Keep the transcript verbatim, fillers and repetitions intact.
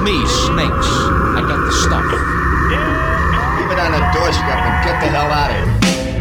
me, Snakes. I got the stuff. Keep it on the doorstep and get the hell out of here.